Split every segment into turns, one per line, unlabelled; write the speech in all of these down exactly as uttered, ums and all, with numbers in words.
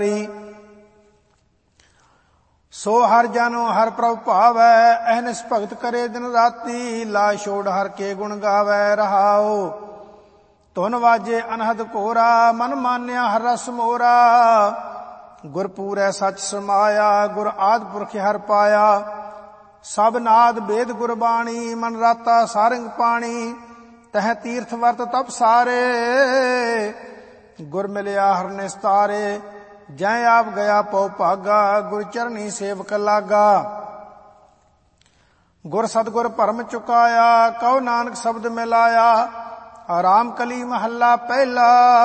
सो हर जानो हर प्रभ भावै, अहनिस भगत करे दिन राती, ला छोड़ हर के गुण गावै रहाओ। धुन वाजे अनहद कोरा, मन मान्या हर रस मोरा, गुरपूरै सच समाया, गुर आद पुरख हर पाया। सब नाद वेद गुरबाणी, मन राता सारंग पाणी, तह तीर्थ वर्त तप सारे, गुर मिलिया हर निस्तारे। जै आप गया पौ भागा, गुर चरनी सेवक लागा। गुर सतगुर परम चुकाया, कहो नानक शब्द मिलाया। राम कली महला पहला,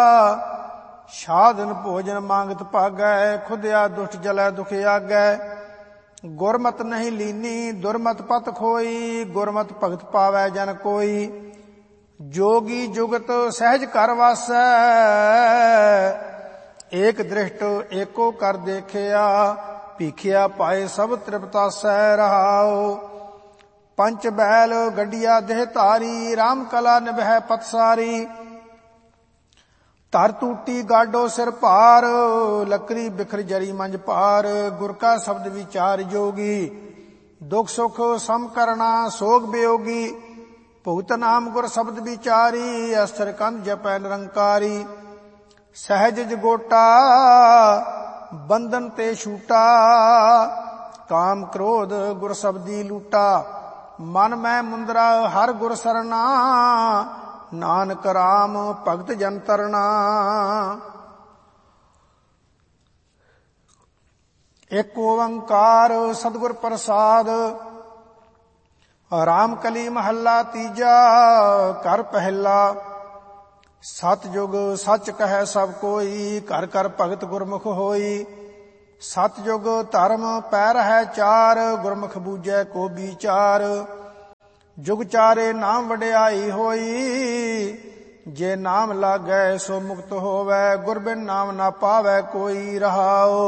साधन भोजन मांगत भागै, खुदया दुष्ट जलै दुख आगै। गुरमत नहीं लीनी दुरमत पत खोई, गुरमत भगत पावै जन कोई। जोगी जुगत सहज कर वासै, एक दृष्ट एको कर देखिया, भीखिया पाए सब तृप्तासै रहाओ। पंच बैल गड्डिया देह धारी, राम कला निभै पतसारी। धर टूटी गाडो सिर भार, लकड़ी बिखर जरी मंज पार। गुर का शब्द विचार जोगी, दुख सुख सम करना सोग वियोगी। भुगत नाम गुर शब्द विचारी, अस्त्र कंध जपै निरंकारी। सहज जगोटा बंधन ते छूटा, काम क्रोध गुर शब्दी लूटा। मन मैं मुंदरा हर गुर सरना, नानक राम भगत जन तरना। एक ओंकार सतगुर प्रसाद, राम कली महला तीजा, कर पहला। सतयुग सच कहे सब कोई, कर कर भगत गुरमुख होई। सतयुग धर्म पैर है चार, गुरमुख बूझै को विचार। जुग चारे नाम वड्याई होई, जे नाम लागै सो मुक्त होवै। गुर बिन नाम ना पावै कोई रहाओ।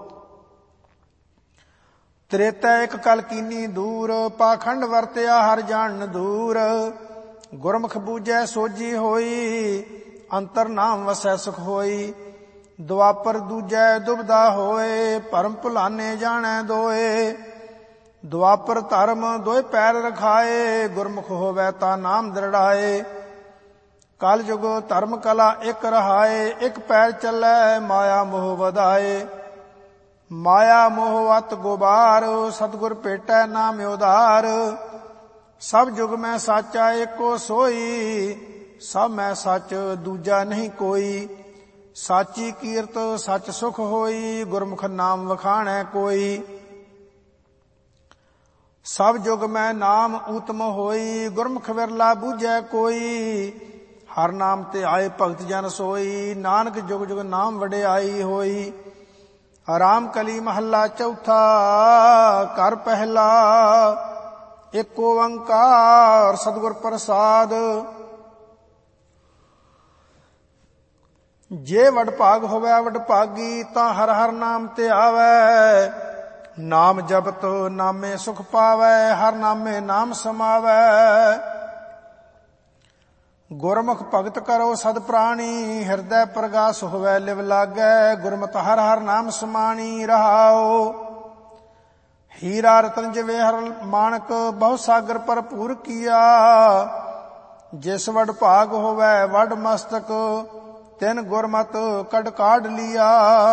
त्रेता एक कल कीनी दूर, पाखंड वरत्या हर जान दूर। गुरमुख बूझै सोजी होई, अंतर नाम वसै सुख होई। दुआपर दूजै दुबदा होए, भरम भुलाने जाणै दोए। दुआपर धर्म दोए पैर रखाए, गुरमुख होवै ता नाम दृढ़ाए। कल जुग धर्म कला एक रहाए, एक पैर चलै माया मोह वधाए। माया मोह अत गुबार, सतगुर भेटै नाम उधार। सब जुग में साचा एको सोई, सब में सच दूजा नहीं कोई। साची कीरत सच सुख होई, गुरमुख नाम वखाणै कोई। सब जुग में नाम उत्तम होई, गुरमुख विरला बूझै कोई। हर नाम ते आए भगत जन सोई, नानक जुग जुग नाम वड्याई होई। राम कली महला चौथा, कर पहला। एक ओंकार सतगुर प्रसाद, जे वडभाग होवै वडभागी, तां हर हर नाम ते आवै। नाम जपत नामे सुख पावै, हर नामे नाम समावै। गुरमुख भगत करो सद प्राणी, हिरदै प्रगास होवै लिव लागै। गुरमत हर हर नाम समाणी रहाओ। हीरा रतन जवेहर माणक, बहु सागर भरपूर किया। जिस वड भाग होवै वड मस्तक, तिन गुरमत कड काढ़ लिया।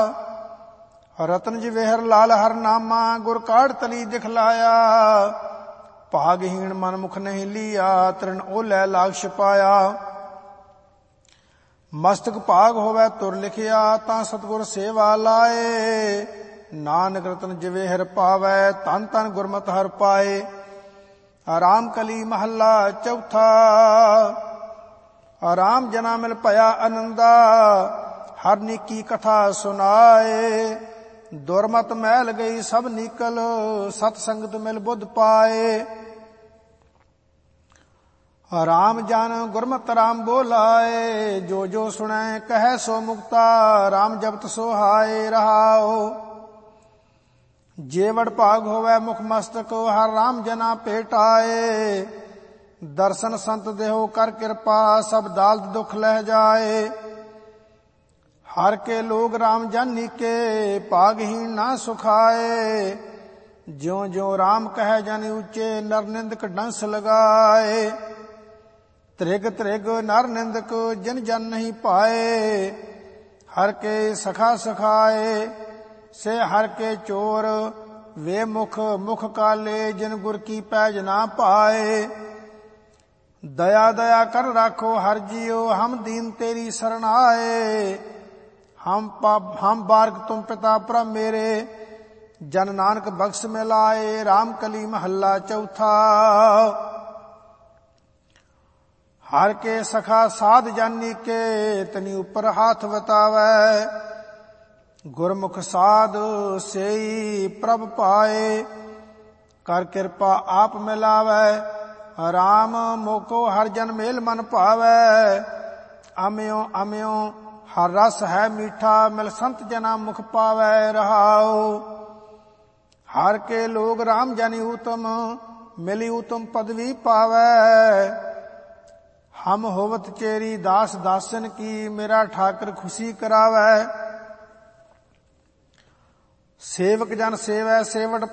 रतन जवेहर लाल हर नामा, गुर काढ़ तली दिखलाया। भागहीन मन मुख नहीं लिया, तृण ओलै लाग छपाया। मस्तक भाग होवै तुर लिखिया, तां सतगुर सेवा लाए। नानक रतन जवेहर पावै, तन तन गुरमत हर पाए। राम कली महला चौथा, राम जना मिल भया आनंदा। हर नीकी कथा सुनाए, दुरमत मैल गई सब निकल। सत संगत मिल बुध पाए। राम जन गुरमत राम बोलाए, जो जो सुनै कहे सो मुक्ता। राम जपत सोहाए रहाओ। जे वड भाग होवै मुख मस्तक, हर राम जना भेटाए। दर्शन संत देहो कर कृपा, सब दाल्द दुख लह जाए। हर के लोग राम जानी के भागहीन ना सुखाए। ज्यो ज्यो राम कह जन ऊंचे नर निंदक डंस लगाए। त्रिग त्रिग नर निंदक जिन जन नहीं पाए। हर के सखा सखाए से हर के चोर। वे मुख मुख काले जिन गुर की पैज ना पाए। दया दया कर राखो हर जियो हम दीन तेरी शरण आए। हम पाप हम बारक तुम पिता प्रभ मेरे। जन नानक बख्श में लाए। राम कली महला चौथा। हर के सखा साध जानी के तनि ऊपर हाथ बतावे। गुरमुख साध सेई प्रभ पाए। कर कृपा आप मिलावे। राम मोको हर जन मेल मन पावे। अम्यो अम्यो हर रस है मीठा मिल संत जना मुख पावे रहाओ। हर के लोग राम जानी उत्तम मिली उत्तम पदवी पावे। हम होवत चेरी दास दासन की मेरा ठाकर खुशी करावे। सेवक जन सेवै सेवट